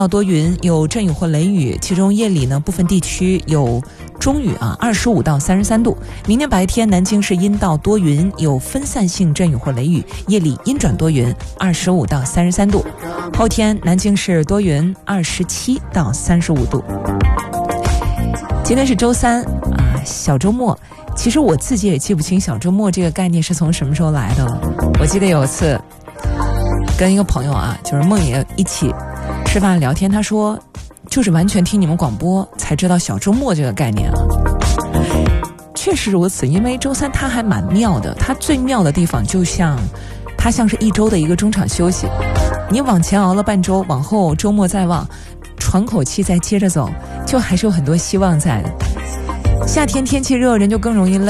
多云，有阵雨或雷雨，其中夜里呢部分地区有中雨25到33度。明天白天南京是阴到多云，有分散性阵雨或雷雨，夜里阴转多云，25到33度。后天南京是多云，27到35度。今天是周三小周末。其实我自己也记不清小周末这个概念是从什么时候来的了。我记得有一次跟一个朋友就是梦爷一起吃饭聊天，他说就是完全听你们广播才知道小周末这个概念确实如此，因为周三它还蛮妙的，它最妙的地方它像是一周的一个中场休息，你往前熬了半周，往后周末再望，喘口气再接着走，就还是有很多希望在的。夏天天气热，人就更容易累。